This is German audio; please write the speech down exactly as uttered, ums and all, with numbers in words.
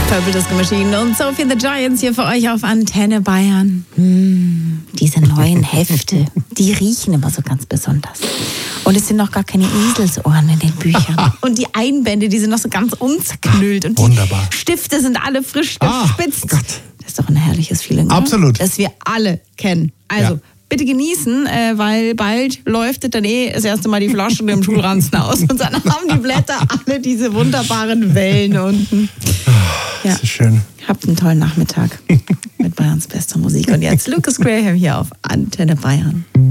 Purple Disco Machine und Sophie and the Giants hier für euch auf Antenne Bayern. Hm, diese neuen Hefte, die riechen immer so ganz besonders. Und es sind noch gar keine Eselsohren in den Büchern. Und die Einbände, die sind noch so ganz unzerknüllt. Und die Wunderbar. Stifte sind alle frisch Ah, gespitzt. Gott. Das ist doch ein herrliches Feeling, ne? Absolut. Das wir alle kennen. Also, Ja. bitte genießen, äh, weil bald läuft dann eh das erste Mal die Flaschen im Schulranzen aus. Und dann haben die Blätter alle diese wunderbaren Wellen unten. Ja. Das ist schön. Habt einen tollen Nachmittag mit Bayerns bester Musik. Und jetzt Lucas Graham hier auf Antenne Bayern.